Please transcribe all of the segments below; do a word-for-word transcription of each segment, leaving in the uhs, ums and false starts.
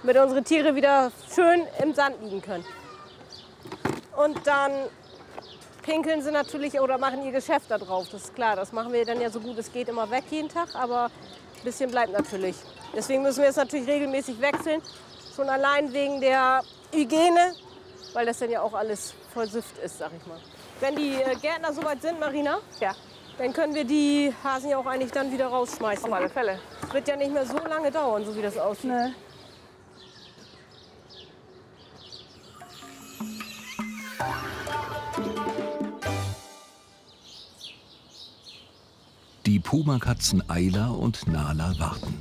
damit unsere Tiere wieder schön im Sand liegen können. Und dann pinkeln sie natürlich oder machen ihr Geschäft da drauf, das ist klar. Das machen wir dann ja so gut es geht immer weg jeden Tag, aber ein bisschen bleibt natürlich. Deswegen müssen wir es natürlich regelmäßig wechseln, schon allein wegen der Hygiene, weil das dann ja auch alles voll Süft ist, sag ich mal. Wenn die Gärtner soweit sind, Marina, Ja. dann können wir die Hasen ja auch eigentlich dann wieder rausschmeißen. Auf alle Fälle. Es wird ja nicht mehr so lange dauern, so wie das aussieht. Nee. Die Pumakatzen Ayla und Nala warten.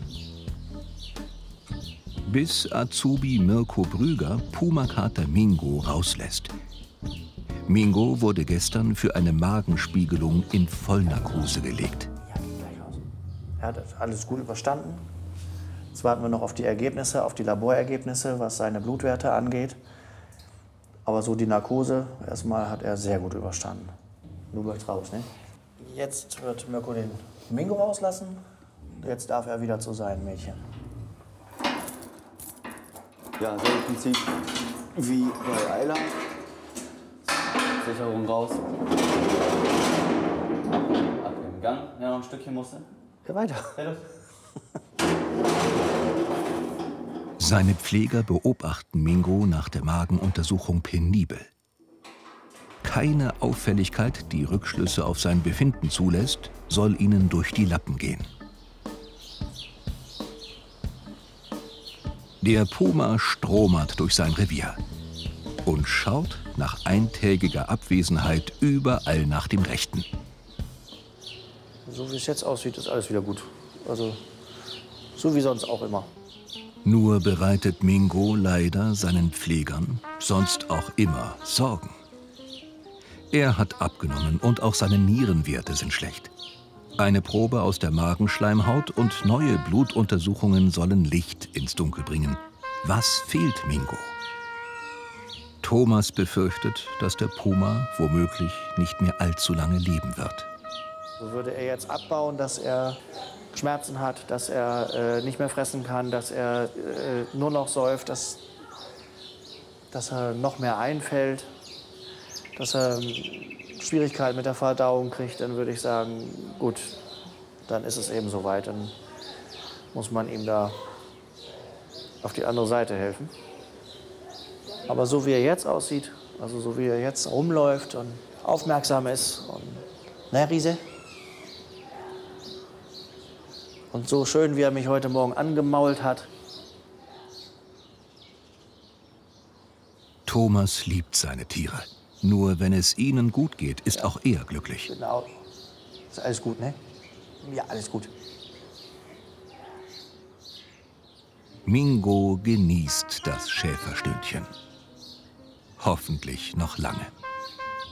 Bis Azubi Mirko Brüger Pumakater Mingo rauslässt. Mingo wurde gestern für eine Magenspiegelung in Vollnarkose gelegt. Er hat alles gut überstanden. Jetzt warten wir noch auf die Ergebnisse, auf die Laborergebnisse, was seine Blutwerte angeht. Aber so die Narkose, erstmal hat er sehr gut überstanden. Du bleibst raus, ne? Jetzt wird Mirko den Mingo rauslassen. Jetzt darf er wieder zu seinen Mädchen. Ja, so im Prinzip wie bei Ayla. Sicherung raus. Ab im Gang. Ja, noch ein Stückchen musste. Ja, weiter. Ja, los. Seine Pfleger beobachten Mingo nach der Magenuntersuchung penibel. Keine Auffälligkeit, die Rückschlüsse auf sein Befinden zulässt, soll ihnen durch die Lappen gehen. Der Puma stromert durch sein Revier und schaut nach eintägiger Abwesenheit überall nach dem Rechten. So wie es jetzt aussieht, ist alles wieder gut. Also so wie sonst auch immer. Nur bereitet Mingo leider seinen Pflegern sonst auch immer Sorgen. Er hat abgenommen und auch seine Nierenwerte sind schlecht. Eine Probe aus der Magenschleimhaut und neue Blutuntersuchungen sollen Licht ins Dunkel bringen. Was fehlt Mingo? Thomas befürchtet, dass der Puma womöglich nicht mehr allzu lange leben wird. So würde er jetzt abbauen, dass er Schmerzen hat, dass er äh, nicht mehr fressen kann, dass er äh, nur noch säuft, dass, dass er noch mehr einfällt, dass er Schwierigkeiten mit der Verdauung kriegt, dann würde ich sagen, gut, dann ist es eben soweit. Dann muss man ihm da auf die andere Seite helfen. Aber so wie er jetzt aussieht, also so wie er jetzt rumläuft und aufmerksam ist, und, ne, Riese? Und so schön, wie er mich heute Morgen angemault hat. Thomas liebt seine Tiere. Nur wenn es ihnen gut geht, ist auch er glücklich. Genau. Ist alles gut, ne? Ja, alles gut. Mingo genießt das Schäferstündchen. Hoffentlich noch lange.